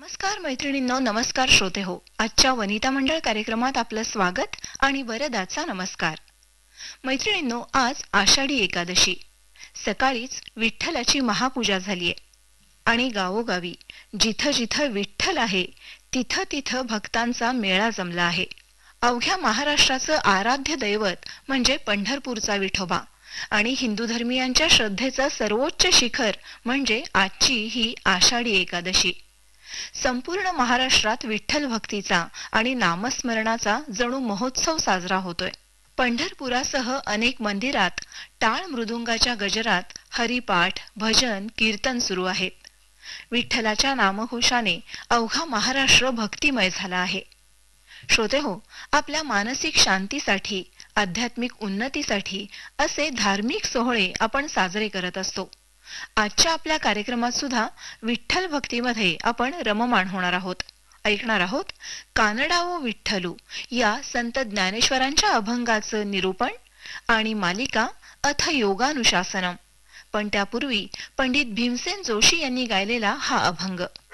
नमस्कार मैत्रिणींनो, नमस्कार श्रोते हो. आजच्या वनिता मंडळ कार्यक्रमात आपलं स्वागत आणि वरदाचा नमस्कार. मैत्रिणींनो, आज आषाढी एकादशी. सकाळीच विठ्ठलाची महापूजा झालीये आणि गावोगावी जिथं जिथं विठ्ठल आहे तिथं तिथं भक्तांचा मेळा जमला आहे. अवघ्या महाराष्ट्राचं आराध्य दैवत म्हणजे पंढरपूरचा विठोबा आणि हिंदू धर्मियांच्या श्रद्धेचं सर्वोच्च शिखर म्हणजे आजची ही आषाढी एकादशी. संपूर्ण महाराष्ट्रात विठ्ठल भक्तीचा आणि नामस्मरणाचा जणू महोत्सव साजरा होतोय. पंढरपुरासह अनेक मंदिरात टाळ मृदुंगाच्या गजरात हरिपाठ, भजन, कीर्तन सुरू आहेत. विठ्ठलाच्या नामघोषाने अवघा महाराष्ट्र भक्तिमय झाला आहे. श्रोते हो, आपल्या मानसिक शांतीसाठी, आध्यात्मिक उन्नतीसाठी असे धार्मिक सोहळे आपण साजरे करत असतो. आजच्या आपल्या कार्यक्रमात सुद्धा विठ्ठल भक्तीमध्ये आपण रममाण होणार आहोत. ऐकणार आहोत कानडावो विठ्ठलू या संत ज्ञानेश्वरांच्या अभंगाचं निरूपण आणि मालिका अथ योगानुशासनम. पण त्यापूर्वी पंडित भीमसेन जोशी यांनी गायलेला हा अभंग.